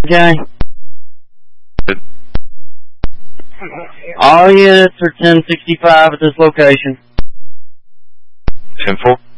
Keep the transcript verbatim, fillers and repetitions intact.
Okay. All units are ten sixty-five at this location. ten four.